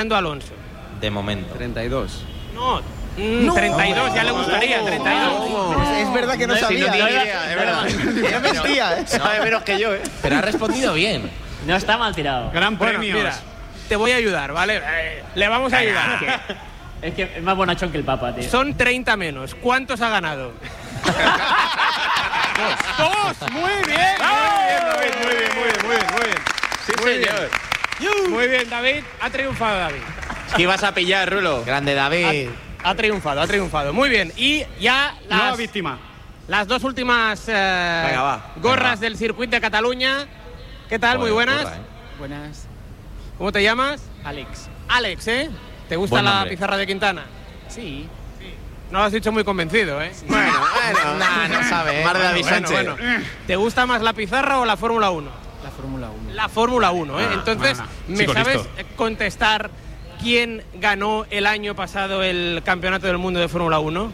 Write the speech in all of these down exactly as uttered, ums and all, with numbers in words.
Alonso? De momento. treinta y dos. No, mm, no. treinta y dos, ya le gustaría, treinta y dos. No. Es verdad que no, no sabía. No tiene idea, es verdad. No me mentía, ¿eh? Sabe menos que yo, ¿eh? Pero ha respondido bien. No está mal tirado. Gran premio. Bueno, mira, te voy a ayudar, ¿vale? Eh, le vamos a ayudar. Es que es más bonachón que el Papa, tío. Son treinta menos. ¿Cuántos ha ganado? ¡Dos! ¡Dos! ¡Muy bien! Muy bien, muy bien, muy bien, muy bien, muy bien. Sí, muy señor. Bien. Muy bien, David. Ha triunfado, David. Es que ibas a pillar, Rulo. Grande, David. Ha, ha triunfado, ha triunfado. Muy bien. Y ya las... Nueva víctima. Las dos últimas eh, Venga, va. gorras Venga. del circuito de Cataluña. ¿Qué tal? Joder, muy buenas. gorra, ¿eh? Buenas. ¿Cómo te llamas? Alex. Alex, ¿eh? ¿Te gusta Buen la nombre. pizarra de Quintana? Sí. No lo has dicho muy convencido, ¿eh? Bueno, bueno. Nah, no sabe. ¿eh? Mar de David Bueno, Sánchez. bueno, bueno. ¿Te gusta más la pizarra o la Fórmula uno? La Fórmula uno. La Fórmula uno, ¿eh? Ah, Entonces, bueno, ¿me chico sabes listo. contestar quién ganó el año pasado el campeonato del mundo de Fórmula uno?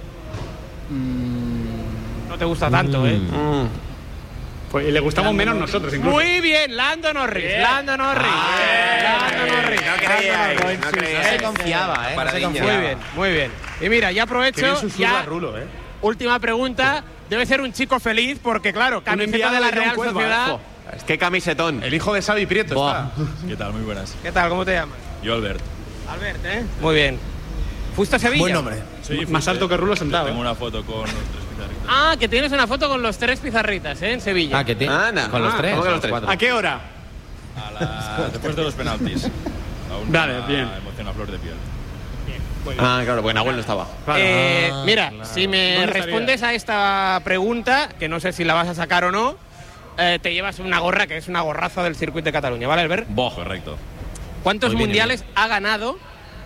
Mm. No te gusta tanto, ¿eh? Mm. Pues le gustamos menos nosotros, incluso. Muy bien, Lando Norris, Bien. Lando Norris. Ah, Lando Norris. No creíais, no No creíais. se confiaba, ¿eh? No se confiaba. Muy bien, muy bien. Y mira, ya aprovecho, ya, Rulo, ¿eh? última pregunta. Debe ser un chico feliz porque, claro, camiseta de la Real Sociedad. Es que camisetón. El hijo de Xavi Prieto Buah. está. ¿Qué tal? Muy buenas. ¿Qué tal? ¿Cómo te llamas? Yo, Albert. Albert, ¿eh? Muy bien. ¿Fuiste a Sevilla? Buen nombre. Sí, Más fuiste. alto que Rulo sentado, Tengo ¿eh? una foto con los tres pizarritas. Ah, que tienes una foto con los tres pizarritas, ¿eh? En Sevilla. Ah, que tiene. Ana. Con los Ah, tres. ¿cómo que los los tres? cuatro. ¿A qué hora? A la... Después de los penaltis. Aún Vale, una bien. emoción a flor de piel. Ah, claro, bueno, abuelo no estaba. Eh, Ah, mira, claro. si me ¿Dónde respondes a esta pregunta, que no sé si la vas a sacar o no, eh, te llevas una gorra que es una gorraza del circuito de Cataluña, ¿vale, Albert? Boh, correcto. ¿Cuántos Hoy viene mundiales ha ganado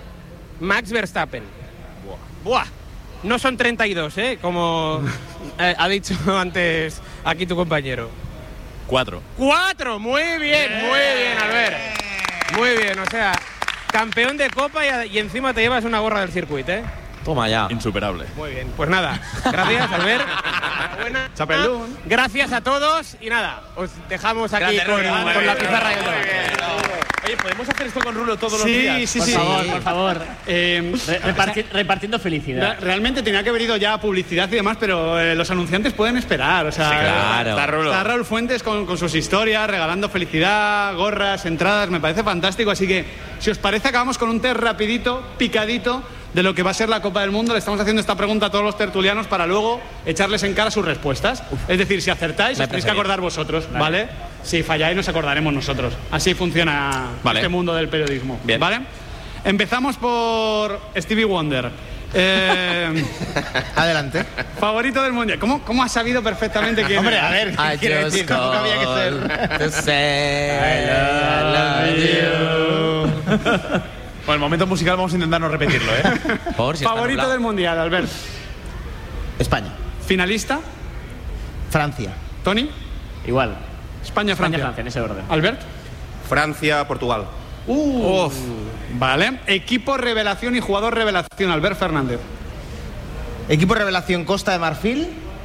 Max Verstappen? Buah. No son treinta y dos, ¿eh? Como eh, ha dicho antes aquí tu compañero. Cuatro. ¡Cuatro! Muy bien, muy bien, Albert. Muy bien, o sea, campeón de Copa y, y encima te llevas una gorra del circuito, ¿eh? Toma ya. Insuperable. Muy bien, pues nada, gracias, Albert. Enhorabuena. Chapelún. Gracias a todos y nada, os dejamos aquí Grande, con, Rulo, muy con la bien, pizarra y el muy debate. bien. Oye, ¿podemos hacer esto con Rulo todos los Sí, días? sí, Por sí. favor, por favor. Eh, Re- reparti- repartiendo felicidad. Re- Realmente tenía que haber ido ya a publicidad y demás, pero eh, los anunciantes pueden esperar. O sea, Sí, claro. Está Rulo. Está Raúl Fuentes con, con sus historias, regalando felicidad, gorras, entradas, me parece fantástico. Así que, si os parece, acabamos con un test rapidito, picadito, de lo que va a ser la Copa del Mundo. Le estamos haciendo esta pregunta a todos los tertulianos para luego echarles en cara sus respuestas. Es decir, si acertáis, Me os tenéis que parece acordar vosotros, ¿vale? Si falláis, nos acordaremos nosotros. Así funciona Vale. este mundo del periodismo, Bien. ¿vale? Empezamos por Stevie Wonder. Eh, Adelante. favorito del mundial. ¿Cómo, ¿Cómo has sabido perfectamente quién Hombre, era? a ver, I ¿qué quiere just decir? Tampoco había que ser. called to say I love you. Por el momento musical vamos a intentar no repetirlo, ¿eh? Por si está Favorito nublado. del mundial, Albert. España. Finalista, Francia. Tony. Igual. España, Francia. España-Francia, en ese orden. Albert. Francia, Portugal. Uh, Vale. Equipo revelación y jugador revelación, Albert Fernández. Equipo revelación Costa de Marfil.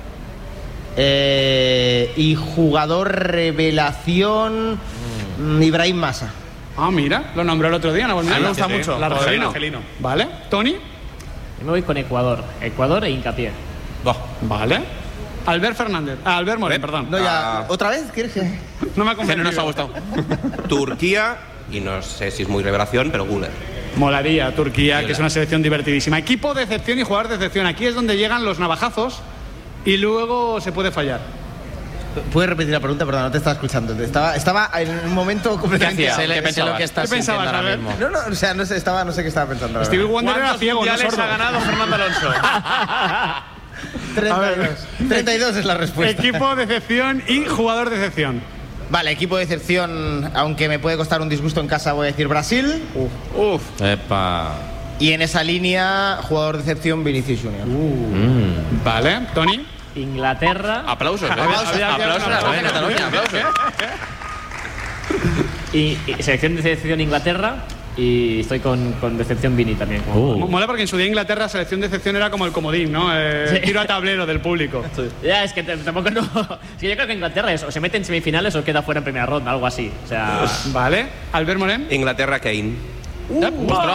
Eh, y jugador revelación mm, Ibrahim Massa. Ah, mira, lo nombró el otro día. ¿No? A mí me gusta Sí, mucho. el argelino. Argelino. Vale. Tony. Yo me voy con Ecuador. Ecuador e hincapié. Boh. Vale. Albert Fernández. Ah, Albert Morén, perdón. No, ya. Ah. ¿Otra vez? ¿Quieres que.? No me ha Que no convencido. nos ha gustado. Turquía, y no sé si es muy revelación, pero Gunnar. Molaría Turquía, Mira. que es una selección divertidísima. Equipo de excepción y jugador de excepción. Aquí es donde llegan los navajazos y luego se puede fallar. ¿Puedes repetir la pregunta? Perdón, no te estaba escuchando. Estaba, estaba en un momento completamente. hacías? Sé, le- ¿Qué sé lo pensabas? que estás ¿Qué pensabas, sintiendo ahora Albert? mismo. No, no, o sea, no sé, estaba, no sé qué estaba pensando. la Stevie verdad. Wonder era ciego, no sordo. Fernando Alonso? treinta y dos. treinta y dos es la respuesta. Equipo de excepción y jugador de excepción. Vale, equipo de excepción, aunque me puede costar un disgusto en casa, voy a decir Brasil. Uf. Epa. Y en esa línea, jugador de excepción Vinicius Junior. Mm. Vale, Tony. Inglaterra Aplausos, ¿eh? Aplausos, Aplausos, aplausos, a la aplausos. Cataluña, aplausos. y, y selección de selección Inglaterra y estoy con, con decepción Vini también. Uh. Mola porque en su día Inglaterra selección de excepción era como el comodín, ¿no? Eh, Sí. Tiro a tablero del público. Ya, es que te- tampoco no. Es que yo creo que Inglaterra es o se mete en semifinales o queda fuera en primera ronda, algo así. O sea. Vale, Albert Morén. Inglaterra, Kane. Ostras.